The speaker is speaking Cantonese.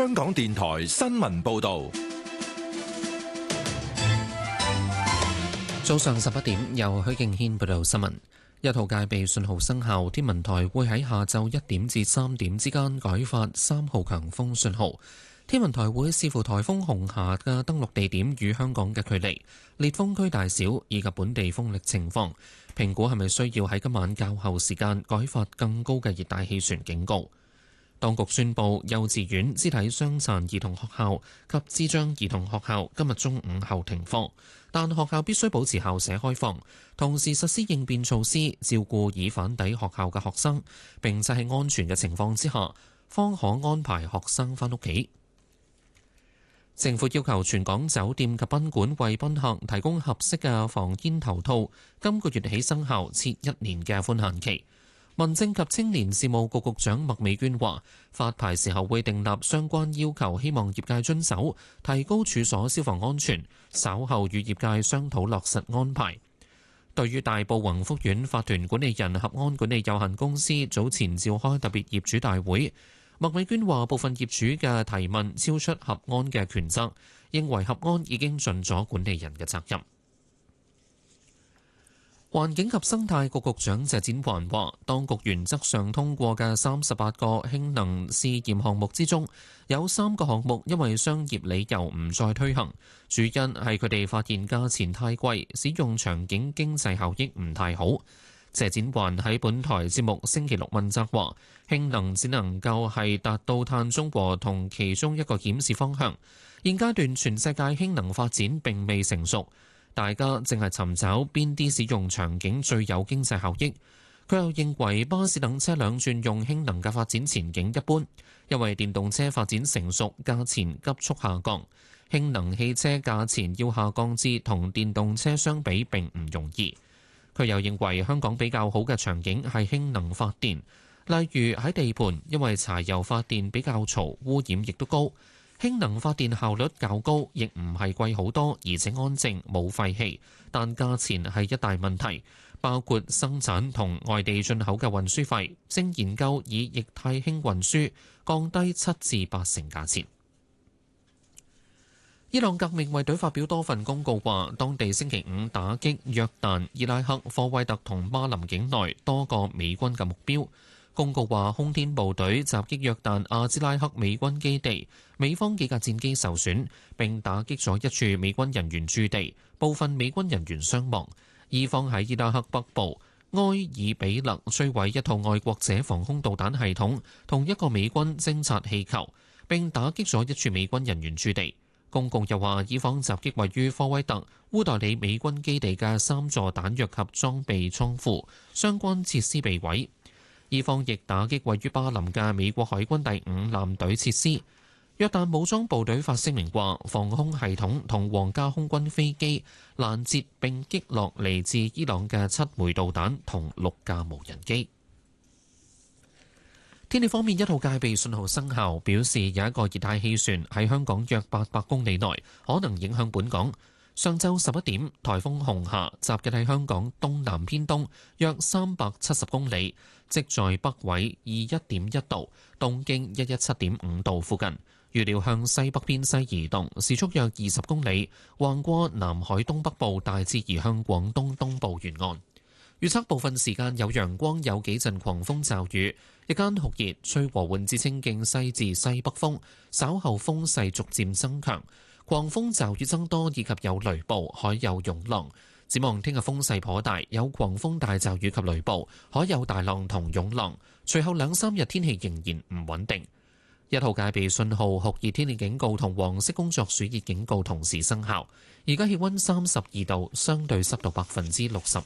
香港電台新聞報道。 早上11點，由許敬軒報道新聞。一號戒備信號生效，天文台會喺下晝1點至3點之間改發3號強風信號。天文台會視乎颱風紅霞嘅登陸地點與香港嘅距離、烈風區大小以及本地風力情況，評估係咪需要喺今晚較後時間改發更高嘅熱帶氣旋警告。當局宣布，幼稚園、肢體傷殘兒童學校及智障兒童學校今日中午後停課，但學校必須保持校舍開放，同時實施應變措施，照顧已返抵學校嘅學生，並且喺安全嘅情況之下，方可安排學生返屋企。政府要求全港酒店及賓館為賓客提供合適嘅防煙頭套，今個月起生效，設1年嘅寬限期。民政及青年事務局局長麥美娟話：發牌時候會訂立相關要求，希望業界遵守，提高處所消防安全。稍後與業界商討落實安排。對於大埔宏福苑法團管理人合安管理有限公司早前召開特別業主大會，麥美娟話部分業主嘅提問超出合安嘅權責，認為合安已經盡咗管理人嘅責任。環境及生態局局長謝展寰話，當局原則上通過嘅38個氫能試驗項目之中，有3個項目因為商業理由唔再推行，主因係佢哋發現價錢太貴，使用場景經濟效益唔太好。謝展寰喺本台節目星期六問責話，氫能只能夠係達到碳中和同其中一個檢視方向，現階段全世界氫能發展並未成熟。大家正係尋找邊啲使用場景最有經濟效益。佢又認為巴士等車輛轉用氫能嘅發展前景一般，因為電動車發展成熟，價錢急速下降。氫能汽車價錢要下降至同電動車相比並唔容易。佢又認為香港比較好嘅場景係氫能發電，例如喺地盤，因為柴油發電比較嘈，污染亦都高。氫能發電效率較高，亦唔係貴好多，而且安靜冇廢氣，但價錢係一大問題，包括生產同外地進口嘅運輸費。正研究以液態氫運輸，降低7至8成價錢。伊朗革命衛隊發表多份公告話，當地星期5打擊約旦、伊拉克、科威特同巴林境內多個美軍嘅目標。公告話，空天部隊襲擊約旦阿茲拉克美軍基地，美方幾架戰機受損，並打擊咗一處美軍人員駐地，部分美軍人員傷亡。伊方喺伊拉克北部埃爾比勒摧毀一套愛國者防空導彈系統同一個美軍偵察氣球，並打擊咗一處美軍人員駐地。公告又話，伊方襲擊位於科威特烏代里美軍基地嘅3座彈藥及裝備倉庫，相關設施被毀。伊方亦打擊位於巴林嘅美國海軍第5艦隊設施。約旦武裝部隊發聲明話，防空系統同皇家空軍飛機攔截並擊落嚟自伊朗嘅7枚導彈同6架無人機。天氣方面，一號戒備信號生效，表示有一個熱帶氣旋喺香港約800公里內，可能影響本港。上晝11點，颱風紅霞集結喺香港東南偏東約370公里，即在北緯21.1度、東經117.5度附近。預料向西北偏西移動，時速約20公里，橫過南海東北部，大致移向廣東東部沿岸。預測部分時間有陽光，有幾陣狂風驟雨，日間酷熱，吹和緩至清勁西至西北風，稍後風勢逐漸增強。狂風驟雨增多，以及有雷暴，海有湧浪。展望聽日風勢頗大，有狂風大驟雨及雷暴，海有大浪同湧浪。隨後2-3日天氣仍然唔穩定。一號戒備信號、酷熱天氣警告同黃色工作暑熱警告同時生效。而家氣溫32度，相對濕度65%。